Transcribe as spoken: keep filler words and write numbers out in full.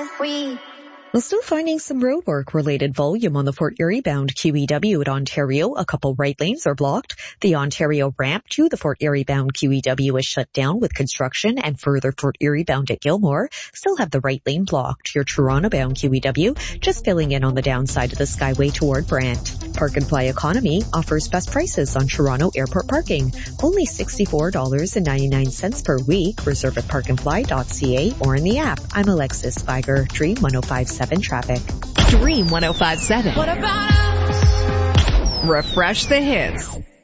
free. We're still finding some roadwork-related volume on the Fort Erie-bound Q E W at Ontario. A couple right lanes are blocked. The Ontario ramp to the Fort Erie-bound Q E W is shut down with construction, and further Fort Erie-bound at Gilmore still have the right lane blocked. Your Toronto-bound Q E W just filling in on the downside of the Skyway toward Brant. Park and Fly Economy offers best prices on Toronto airport parking. Only sixty-four dollars and ninety-nine cents per week. Reserve at park and fly dot c a or in the app. I'm Alexis Spiger, Dream one oh five point seven Traffic. Dream one oh five point seven. What about us? Refresh the hits.